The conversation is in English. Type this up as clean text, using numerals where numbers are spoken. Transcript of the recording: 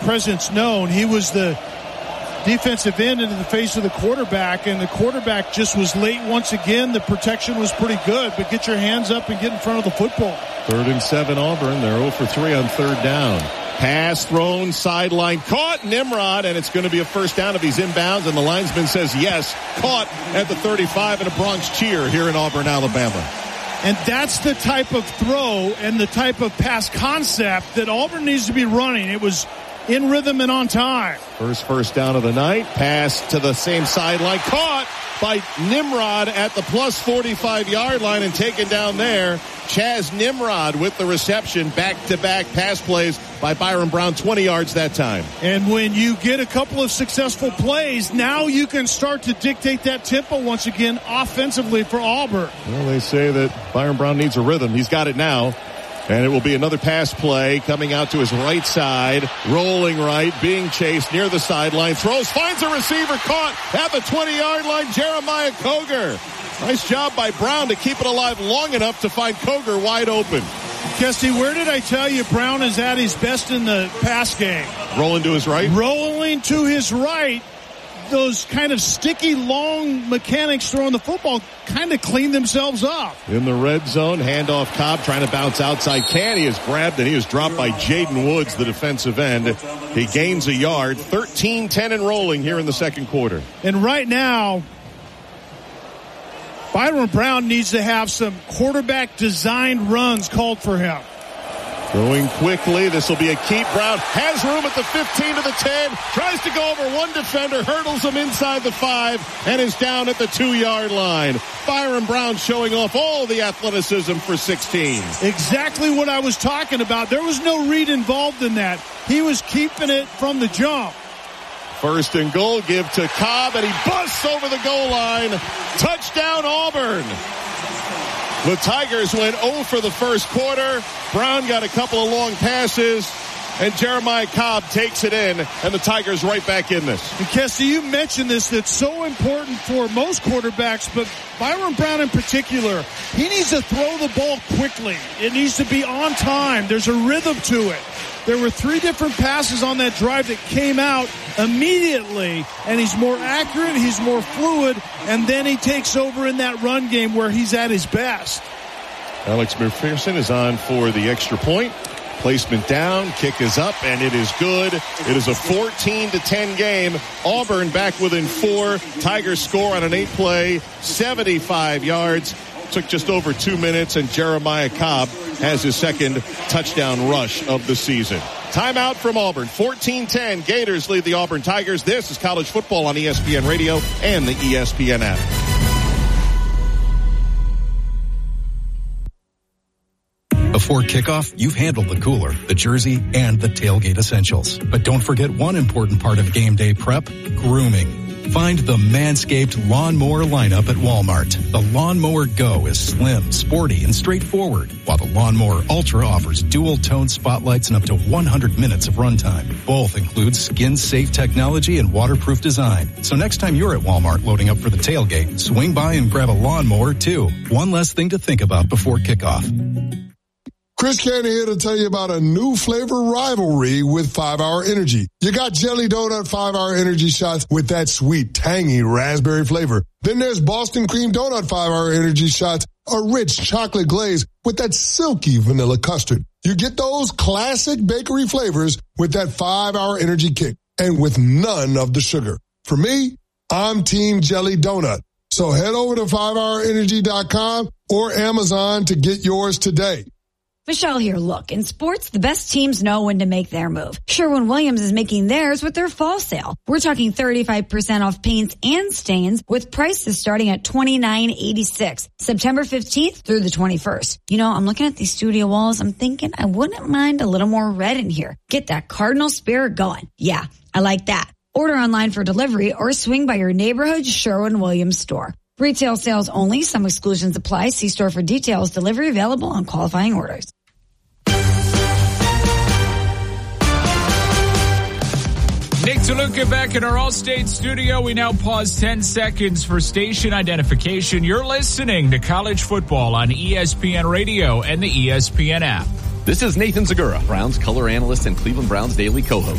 presence known. He was the defensive end into the face of the quarterback, and the quarterback just was late once again. The protection was pretty good, but get your hands up and get in front of the football. 3rd and 7 Auburn. They're 0 for 3 on 3rd down. Pass thrown, sideline, caught Nimrod, and it's going to be a first down if he's inbounds, and the linesman says yes. Caught at the 35 and a Bronx cheer here in Auburn, Alabama. And that's the type of throw and the type of pass concept that Auburn needs to be running. It was in rhythm and on time. First down of the night. Pass to the same sideline. Caught by Nimrod at the plus 45-yard line and taken down there. Chaz Nimrod with the reception. Back-to-back pass plays by Byron Brown, 20 yards that time. And when you get a couple of successful plays, now you can start to dictate that tempo once again offensively for Auburn. Well, they say that Byron Brown needs a rhythm. He's got it now. And it will be another pass play coming out to his right side. Rolling right, being chased near the sideline. Throws, finds a receiver, caught at the 20-yard line. Jeremiah Coger. Nice job by Brown to keep it alive long enough to find Coger wide open. Kesty, where did I tell you Brown is at his best in the pass game? Rolling to his right? Rolling to his right. Those kind of sticky, long mechanics throwing the football kind of clean themselves up. In the red zone, handoff Cobb trying to bounce outside. He is grabbed and he is dropped by Jaden Woods, the defensive end. He gains a yard. 13-10 and rolling here in the second quarter. And right now, Byron Brown needs to have some quarterback-designed runs called for him. Going quickly. This will be a keep. Brown has room at the 15 to the 10. Tries to go over one defender. Hurdles him inside the 5 and is down at the 2-yard line. Byron Brown showing off all the athleticism for 16. Exactly what I was talking about. There was no read involved in that. He was keeping it from the jump. 1st and goal. Give to Cobb and he busts over the goal line. Touchdown Auburn. The Tigers went 0 for the first quarter. Brown got a couple of long passes, and Jeremiah Cobb takes it in, and the Tigers right back in this. And Kessie, you mentioned this. That's so important for most quarterbacks, but Byron Brown in particular, he needs to throw the ball quickly. It needs to be on time. There's a rhythm to it. There were 3 different passes on that drive that came out immediately, and he's more accurate, he's more fluid, and then he takes over in that run game where he's at his best. Alex McPherson is on for the extra point. Placement down, kick is up, and it is good. It is a 14-10 game. Auburn back within 4. Tigers score on an 8-play, 75 yards. Took just over 2 minutes, and Jeremiah Cobb has his second touchdown rush of the season. Timeout from Auburn. 14-10. Gators lead the Auburn Tigers. This is college football on ESPN Radio and the ESPN app. Before kickoff, you've handled the cooler, the jersey, and the tailgate essentials. But don't forget one important part of game day prep, grooming. Find the Manscaped Lawnmower lineup at Walmart. The Lawnmower Go is slim, sporty, and straightforward, while the Lawnmower Ultra offers dual-tone spotlights and up to 100 minutes of runtime. Both include skin-safe technology and waterproof design. So next time you're at Walmart loading up for the tailgate, swing by and grab a lawnmower, too. One less thing to think about before kickoff. Chris Cannon here to tell you about a new flavor rivalry with 5-Hour Energy. You got Jelly Donut 5-Hour Energy shots with that sweet, tangy raspberry flavor. Then there's Boston Cream Donut 5-Hour Energy shots, a rich chocolate glaze with that silky vanilla custard. You get those classic bakery flavors with that 5-Hour Energy kick and with none of the sugar. For me, I'm Team Jelly Donut. So head over to 5hourenergy.com or Amazon to get yours today. Michelle here. Look, in sports, the best teams know when to make their move. Sherwin-Williams is making theirs with their fall sale. We're talking 35% off paints and stains with prices starting at $29.86. September 15th through the 21st. You know, I'm looking at these studio walls. I'm thinking I wouldn't mind a little more red in here. Get that Cardinal spirit going. Yeah, I like that. Order online for delivery or swing by your neighborhood Sherwin-Williams store. Retail sales only. Some exclusions apply. See store for details. Delivery available on qualifying orders. Nick DeLuca back in our Allstate studio. We now pause 10 seconds for station identification. You're listening to College Football on ESPN Radio and the ESPN app. This is Nathan Zagura, Browns color analyst and Cleveland Browns daily co-host.